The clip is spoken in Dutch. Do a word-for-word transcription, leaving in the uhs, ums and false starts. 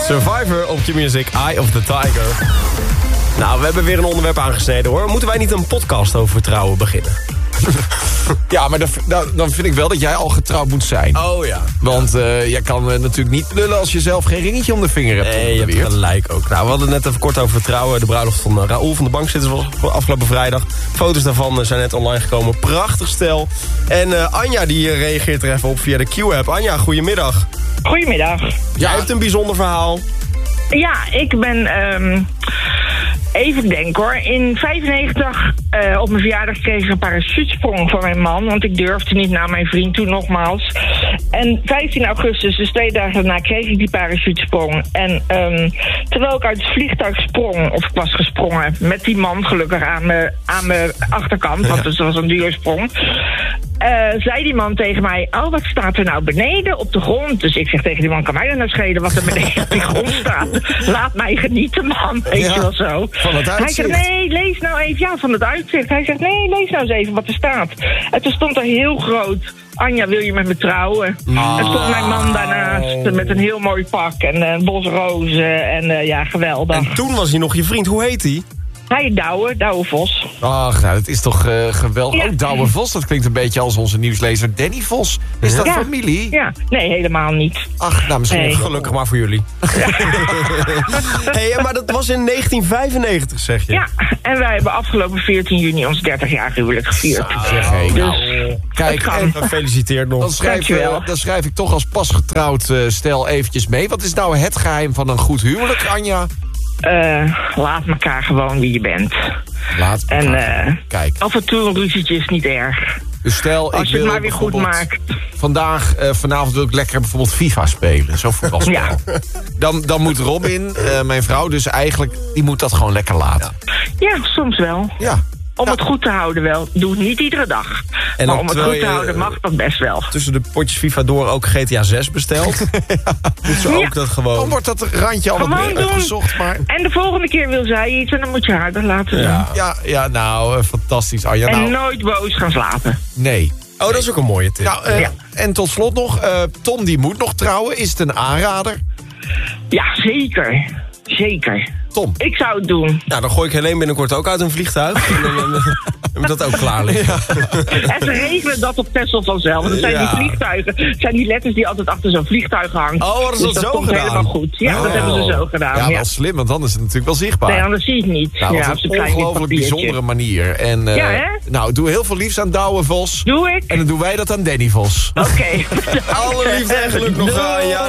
Survivor op Q-Music, Eye of the Tiger. Nou, we hebben weer een onderwerp aangesneden, hoor. Moeten wij niet een podcast over vertrouwen beginnen? Ja, maar dan, dan, dan vind ik wel dat jij al getrouwd moet zijn. Oh ja. Want uh, jij kan uh, natuurlijk niet lullen als je zelf geen ringetje om de vinger hebt. Nee, je hebt gelijk ook. Nou, we hadden het net even kort over vertrouwen. De bruiloft van uh, Raoul van de Bankzitters was afgelopen vrijdag. Foto's daarvan uh, zijn net online gekomen. Prachtig stel. En uh, Anja die uh, reageert er even op via de Q-app. Anja, goedemiddag. Goedemiddag. Jij hebt een bijzonder verhaal. Ja, ik ben... Um, even denken hoor. In vijfennegentig uh, op mijn verjaardag kreeg ik een parachutesprong van mijn man. Want ik durfde niet naar mijn vriend toen nogmaals. En vijftien augustus, dus twee dagen daarna, kreeg ik die parachutesprong. En um, terwijl ik uit het vliegtuig sprong, of ik was gesprongen met die man gelukkig aan mijn, aan mijn achterkant. Want het was een dure sprong. Uh, zei die man tegen mij, oh, wat staat er nou beneden op de grond? Dus ik zeg tegen die man, kan mij dan nou schelen wat er beneden op die grond staat? Laat mij genieten, man. Weet ja, je wel zo. Van het uitzicht. Hij zegt, nee, lees nou even. Ja, van het uitzicht. Hij zegt, nee, lees nou eens even wat er staat. En toen stond er heel groot, Anja, wil je met me trouwen? Oh. En stond mijn man daarnaast met een heel mooi pak en een bos rozen. En uh, ja, geweldig. En toen was hij nog je vriend. Hoe heet hij? Hij heet Douwe, Douwe Vos. Ach, nou, dat is toch uh, geweldig. Ja. Ook Douwe Vos, dat klinkt een beetje als onze nieuwslezer Danny Vos. Is dat ja. familie? Ja, nee, helemaal niet. Ach, nou, misschien nee. Gelukkig maar voor jullie. Hey, maar dat was in negentien vijfennegentig, zeg je? Ja, en wij hebben afgelopen veertien juni ons dertig jaar huwelijk gevierd. Zo, zeg, hey, dus, nou, kijk, en gefeliciteerd nog. Dan schrijf, uh, dan schrijf ik toch als pasgetrouwd uh, stel eventjes mee. Wat is nou het geheim van een goed huwelijk, Anja? Uh, laat elkaar gewoon wie je bent. Laat en uh, kijk. Af en toe een ruzietje is niet erg. Dus stel, als ik je wil het maar weer goed maakt. Vandaag, uh, vanavond wil ik lekker bijvoorbeeld FIFA spelen. Zo voetbalspel. Ja. Dan, dan moet Robin, uh, mijn vrouw, dus eigenlijk, die moet dat gewoon lekker laten. Ja, ja soms wel. Ja. Om ja. het goed te houden wel. Doe het niet iedere dag. En maar om het goed te je, houden mag dat best wel. Tussen de potjes FIFA door ook G T A zes besteld. ja. Moet ze ook ja. dat gewoon... Dan wordt dat randje al wat meer uitgezocht. Maar... En de volgende keer wil zij iets en dan moet je haar dan laten ja. doen. Ja, ja, nou, uh, fantastisch. Anja, en nou... nooit boos gaan slapen. Nee. Oh, dat is ook een mooie tip. Nou, uh, ja. En tot slot nog, uh, Tom die moet nog trouwen. Is het een aanrader? Ja, zeker. Zeker. Tom. Ik zou het doen. Ja, dan gooi ik Helene binnenkort ook uit een vliegtuig. En dan hebben we dat ook klaar liggen. Ja. En ze regelen dat op Texel vanzelf. Want dat zijn ja. die vliegtuigen. Het zijn die letters die altijd achter zo'n vliegtuig hangen. Oh, dat is dus dat, dat zo komt gedaan? helemaal goed. Ja, oh. dat hebben ze zo gedaan. Ja, ja, wel slim, want dan is het natuurlijk wel zichtbaar. Nee, anders zie je het niet. Nou, ja, op een ongelooflijk bijzondere manier. En, uh, ja, hè? Nou, doe heel veel liefs aan Douwe Vos. Doe ik. En dan doen wij dat aan Danny Vos. Oké. Okay. Alle liefde en geluk nog aan. Ja.